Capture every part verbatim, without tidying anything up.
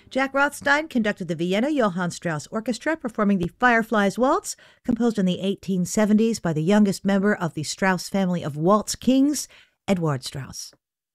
Jack Rothstein conducted the Vienna Johann Strauss Orchestra performing the Fireflies Waltz, composed in the eighteen seventies by the youngest member of the Strauss family of waltz kings, Eduard Strauss.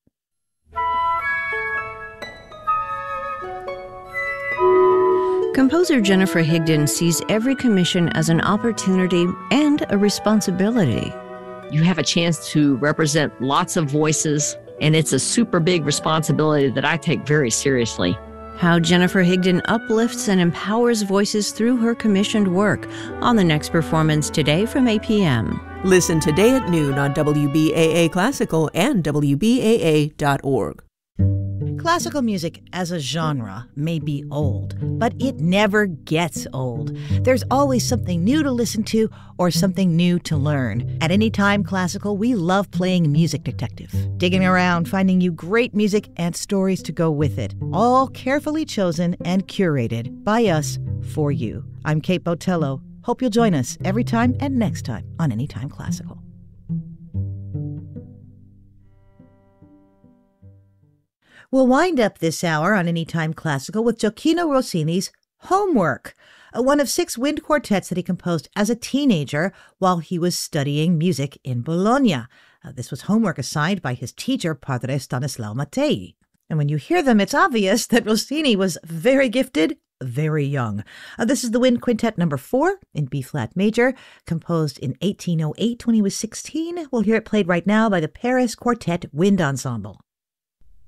Composer Jennifer Higdon sees every commission as an opportunity and a responsibility. You have a chance to represent lots of voices, and it's a super big responsibility that I take very seriously. How Jennifer Higdon uplifts and empowers voices through her commissioned work on the next performance today from eight p.m. Listen today at noon on W B A A Classical and W B A A dot org. Classical music as a genre may be old, but it never gets old. There's always something new to listen to or something new to learn. At Anytime Classical, we love playing Music Detective, digging around, finding you great music and stories to go with it, all carefully chosen and curated by us for you. I'm Kate Botello. Hope you'll join us every time and next time on Anytime Classical. We'll wind up this hour on Anytime Classical with Gioacchino Rossini's Homework, one of six wind quartets that he composed as a teenager while he was studying music in Bologna. Uh, this was homework assigned by his teacher, Padre Stanislao Mattei. And when you hear them, it's obvious that Rossini was very gifted, very young. Uh, this is the Wind Quintet number four in B-flat major, composed in eighteen oh eight when he was sixteen. We'll hear it played right now by the Paris Quartet Wind Ensemble.